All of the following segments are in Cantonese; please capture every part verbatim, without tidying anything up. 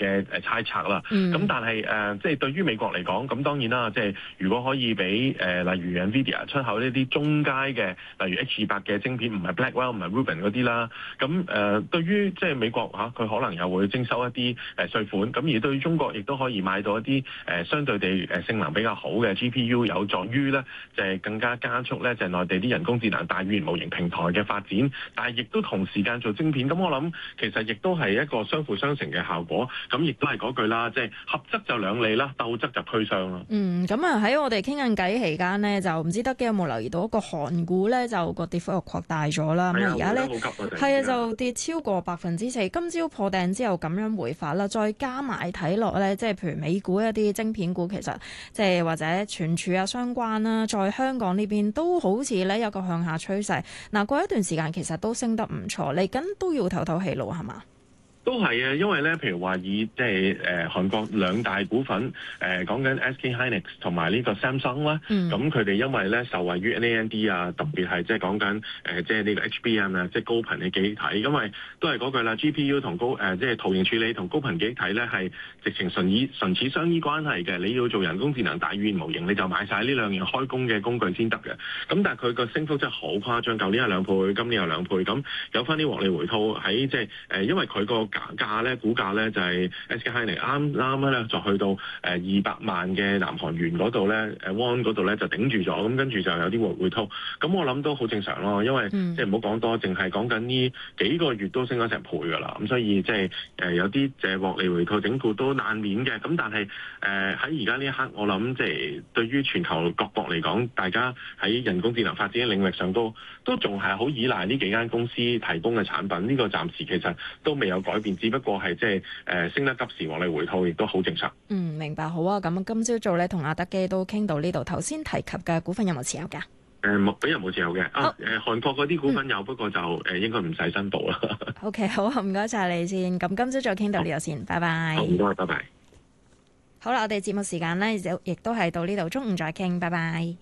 嘅誒猜測啦。咁、 嗯、 但係誒、呃，即係對於美國嚟講，咁當然啦，即係如果可以俾誒、呃、例如 Nvidia 出口呢啲中階嘅，例如 H 二百嘅晶片，唔係 Blackwell 唔係 Rubin 嗰啲啦。咁誒、呃，對於即係美國嚇，佢、啊、可能又會徵收一啲誒稅款。咁而對於中國，亦都可以買到一啲誒、呃、相對地誒性能比較好嘅 G P U，有助於咧就係、是、更加加速咧就係、是、內地啲人工智能大語言模型平台嘅發展。但係亦都同時間做晶片。咁我諗其實亦都係一個相輔相成嘅效果。咁亦都係嗰句啦，即、就、係、是、合則就兩利啦，鬥則就推雙啦。 嗯，咁啊喺我哋傾緊偈期間呢，就唔知德基有冇留意到一個韓股咧，就個跌幅又擴大咗啦。咁而家咧係啊，就跌超過百分之四。今朝破頂之後咁樣回發啦，再加埋睇落咧，即係譬如美股一啲晶片股，其實即係或者存儲啊相關啦，在香港呢邊都好似咧有個向下趨勢。嗱，過一段時間其實都升得唔錯，嚟緊都要唞唞氣路係嘛？ 都係啊，因為咧，譬如話以即係誒韓國兩大股份誒講緊 S K Hynix 同埋呢個 Samsung 啦，咁佢哋因為咧受惠於 N A N D 啊，特別係即係講緊誒即係呢個 H B M 啊，即係高頻嘅記憶體，因為都係嗰句啦 ，G P U 同高誒即係圖形處理同高頻記憶體咧係直情純以唇齒相依關係嘅。你要做人工智能大語言模型，你就買晒呢兩樣開工嘅工具先得嘅。咁但係佢個升幅真係好誇張，舊年係兩倍，今年又兩倍，咁有翻啲獲利回吐喺即係誒，因為佢個價價咧，股價咧就係 S K Hynix 啱啱咧就去到誒二百萬嘅南韓元嗰度咧，誒 won 嗰度咧就頂住咗，咁跟住就有啲回回吐。咁我諗都好正常咯，因為、嗯、即係唔好講多，淨係講緊呢幾個月都升咗成倍㗎啦。咁所以即係誒有啲即係獲利回吐整固都難免嘅。咁但係誒喺而家呢一刻，我諗即係對於全球各國嚟講，大家喺人工智能發展嘅領域上都都仲係好依賴呢幾間公司提供嘅產品。呢、這個暫時其實都未有改變，只不過係即係誒升得急時獲利回吐，亦都好正常。 嗯，明白，好啊。咁今朝早咧同阿德基都傾到呢度。頭先提及嘅股份有冇持有㗎？誒冇、呃，俾人冇持有嘅。 好啊，誒、呃、韓國嗰啲股份有，嗯、不過就誒、呃、應該唔使申報啦。 OK， 好，唔該晒你先。咁今朝早傾到呢度先，好拜拜。 好，唔該，拜拜。 好啦，我哋節目時間咧就亦都係到呢度，中午再傾，拜拜。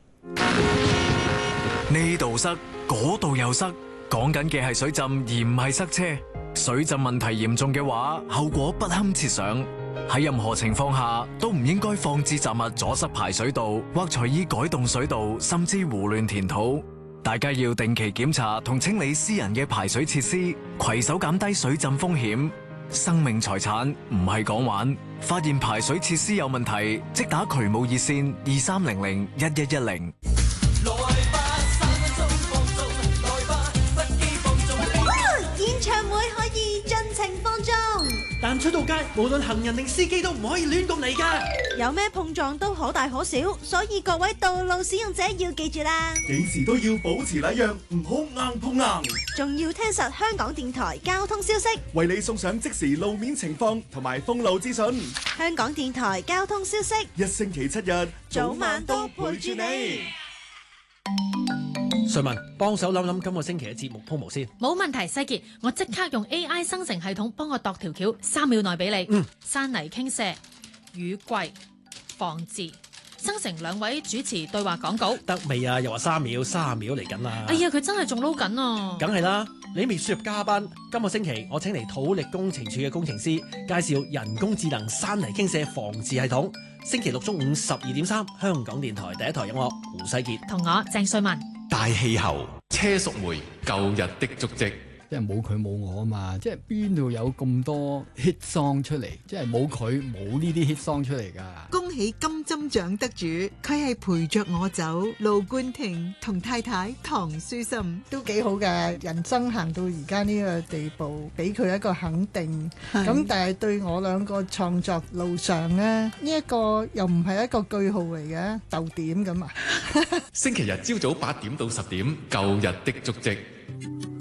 呢度塞，嗰度又塞，講緊嘅係水浸而唔係塞車。水浸問題嚴重嘅話，後果不堪設想。喺任何情況下都唔應該放置雜物阻塞排水道，或隨意改動水道，甚至胡亂填土。大家要定期檢查同清理私人嘅排水設施，攜手減低水浸風險。生命財產唔係講玩，發現排水設施有問題，即打渠務熱線二三零零一一一零。 但出到街，無論行人定司機都唔可以亂咁嚟㗎。 有咩碰撞都可大可小，所以各位道路使用者要記住啦。 幾時都要保持禮讓，唔好硬碰硬。 仲要聽實香港電台交通消息， 為你送上即時路面情況同埋封路資訊。 香港電台交通消息， 一星期七日， 早晚都陪住你。 瑞文，幫手諗諗今個星期嘅節目鋪模先。 冇問題，西杰，我即刻用 A I 生成系統幫我度條橋，三秒內俾你。 嗯， 山泥傾瀉、雨季、防治，生成兩位主持對話廣告。 得未啊？又話三秒，三秒嚟緊啦。 哎呀，佢真係仲撈緊啊！ 梗係啦，你未輸入加班。今個星期我請嚟土力工程處嘅工程師介紹人工智能山泥傾瀉防治系統。星期六中午十二點三，香港電台第一台有我胡世杰同我鄭瑞文。 大氣候，車淑梅，舊日的足跡。 即係冇佢冇我啊嘛！即係邊度有咁多 hit song 出嚟？即係冇佢冇呢啲 hit song 出嚟㗎。 恭喜金針獎得主，佢係陪着我走，盧冠廷同太太唐書心都幾好嘅。人生行到而家呢個地步，俾佢一個肯定。咁是但係對我兩個創作路上呢，呢、這、一個又唔係一個句號嚟嘅，逗點咁啊！ 星期日朝早八點到十點，舊日的足跡。